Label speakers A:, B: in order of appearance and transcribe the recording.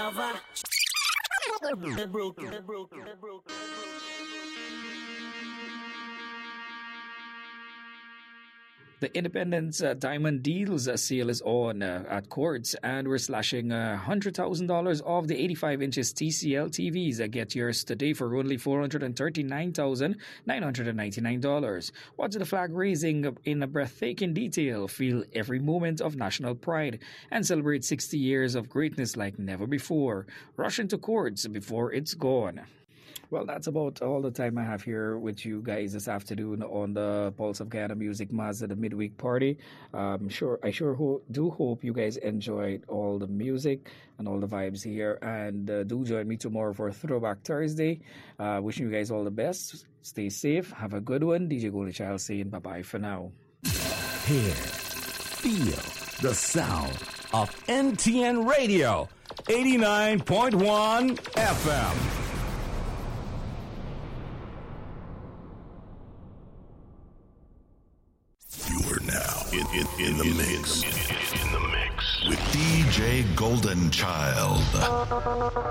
A: lover.
B: The Independence Diamond Deals sale is on at Quartz, and we're slashing $100,000 off the 85 inches TCL TVs. Get yours today for only $439,999. Watch the flag raising in a breathtaking detail. Feel every moment of national pride and celebrate 60 years of greatness like never before. Rush into Quartz before it's gone. Well, that's about all the time I have here with you guys this afternoon on the Pulse of Guyana Music Mazda, the midweek party. I do hope you guys enjoyed all the music and all the vibes here. And do join me tomorrow for Throwback Thursday. Wishing you guys all the best. Stay safe. Have a good one. DJ Golden Child saying bye-bye for now.
C: Hear, feel the sound of NTN Radio, 89.1 FM.
D: In the mix with DJ Golden Child.